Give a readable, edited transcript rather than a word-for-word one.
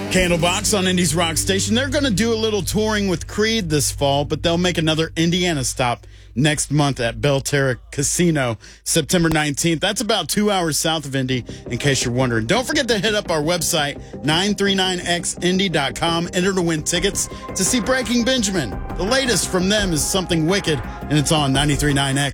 Candlebox on Indy's Rock Station. They're going to do a little touring with Creed this fall, but they'll make another Indiana stop next month at Belterra Casino, September 19th. That's about 2 hours south of Indy, in case you're wondering. Don't forget to hit up our website, 939xindy.com. Enter to win tickets to see Breaking Benjamin. The latest from them is Something Wicked, and it's on 93.9X.